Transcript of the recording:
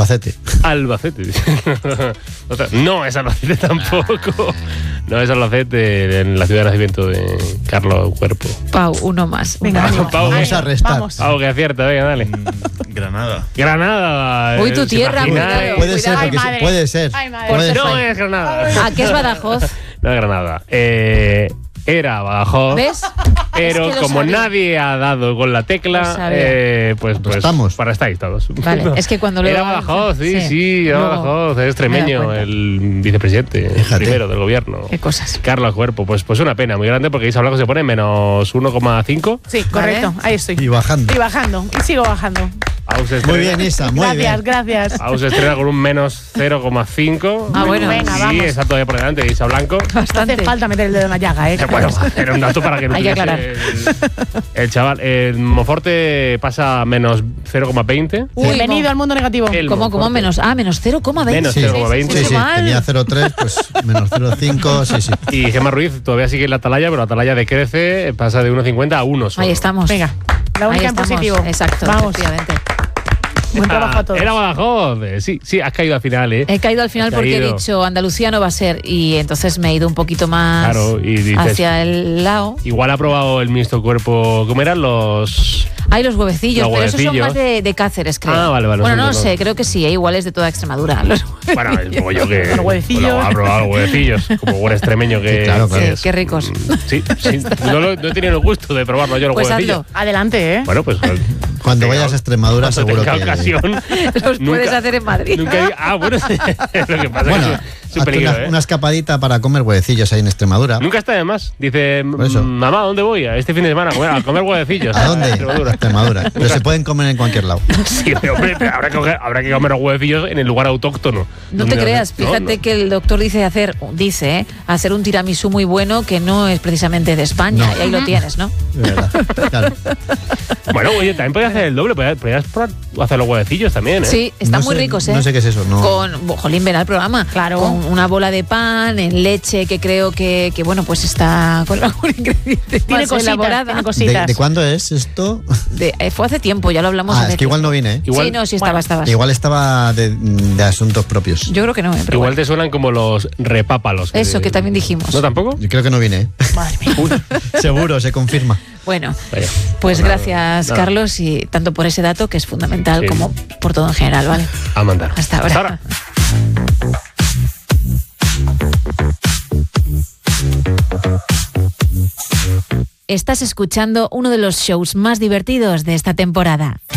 Albacete. No es Albacete tampoco. No es Albacete, en la ciudad de nacimiento de Carlos Cuerpo. Pau, uno más. Venga, Pau, Vamos a restar. Vamos. Pau, que acierta, venga, dale. Granada. Uy, tu ¿se tierra, imagina? cuidado. Puede ser, Ay, porque madre. puede ser. Ay, madre. Puede Pues ser. no es Granada. Ah, ¿qué es Badajoz? No es Granada. Era Badajoz. ¿Ves? Pero Es que lo como sabía. nadie ha dado con la Lo tecla, sabía. pues Estamos. para estáis todos. Vale, es que cuando Era luego- Badajoz, sí, era Luego Badajoz, es me he extremeño, dado cuenta. el vicepresidente, el Fíjate. primero del gobierno. Qué cosas. Carlos Cuerpo, pues una pena muy grande porque Isa Blanco se pone menos 1,5. Sí, correcto. Ahí estoy. Y bajando. Y bajando. Y sigo bajando. Aus se Muy estrena- bien, Isa, muy Gracias, bien. gracias. Aus se estrena con un menos 0,5. Ah, bueno. Venga, Sí, vamos. está todavía por delante Isa Blanco. No Bastante. hace falta meter el dedo en la llaga, ¿eh? Bueno, era un dato para que no Hay que tuviese aclarar. el chaval. El Monforte pasa a menos 0,20. Uy, Bienvenido al mundo negativo. El ¿Cómo Monforte. menos? Ah, menos 0,20. Menos Sí, 0,20. sí, sí, mal. tenía 0,3, pues menos 0,5, sí, sí. Y Gemma Ruiz todavía sigue en la atalaya, pero la atalaya decrece, pasa de 1,50 a 1 solo. Ahí estamos. Venga, la única Ahí en estamos. positivo. Exacto, Vamos. efectivamente. Buen trabajo a todos. Era Badajoz. Sí, has caído al final, ¿eh? He caído al final Has porque he caído. dicho Andalucía no va a ser y entonces me he ido un poquito más Claro, y dices- hacia el lado. Igual ha probado el ministro Cuerpo. ¿Cómo eran los...? Hay los huevecillos, Los pero esos son huevecillos. más de Cáceres, creo. Ah, vale, Bueno, no nosotros sé, no. creo que sí, igual es de toda Extremadura. Los Bueno, el pollo que... Los huevecillos. Bueno, ha probado los huevecillos, como buen extremeño que... Sí, claro, que claro. es. Qué ricos. Sí. No he tenido el gusto de probarlo yo los Pues huevecillos. hazlo. Adelante, ¿eh? Bueno, pues... Cuando vayas a Extremadura, cuando seguro tenga que... ocasión... Los puedes hacer en Madrid. Bueno, lo que pasa Bueno, es que es un hazte peligro, una escapadita para comer huevecillos ahí en Extremadura. Nunca está de más. Dice, Por eso. mamá, ¿dónde voy? Este fin de semana a comer huevecillos. ¿A dónde? Extremadura. Extremadura. Pero se pueden comer en cualquier lado. Sí, pero, hombre, habrá que comer los huevecillos en el lugar autóctono. No te Donde- creas, no, fíjate no. que el doctor dice hacer un tiramisú muy bueno que no es precisamente de España. No. Y ahí lo tienes, ¿no? De verdad. Claro. Bueno, oye, también podías hacer el doble, podías probar hacer los huevecillos también, ¿eh? Sí, están No muy sé- ricos, ¿eh? No sé qué es eso. No. Jolín, ven al programa. Claro. Con una bola de pan, en leche, que creo que bueno, pues está con algún ingrediente Tiene más cositas, elaborada. tiene cositas. ¿De cuándo es esto? Fue hace tiempo, ya lo hablamos. Ah, hace es que igual tiempo. no vine, ¿eh? Igual- Sí, no, sí Bueno, estabas. Igual estaba de asuntos propios. Yo creo que no, pero Igual bueno. te suenan como los repápalos. Eso, que también dijimos. ¿No tampoco? Yo creo que no vine, ¿eh? Madre mía. Seguro, se confirma. Bueno, Vaya. pues Nada, gracias, nada. Carlos, y tanto por ese dato que es fundamental Sí. como por todo en general, ¿vale? A mandar. Hasta ahora. Estás escuchando uno de los shows más divertidos de esta temporada.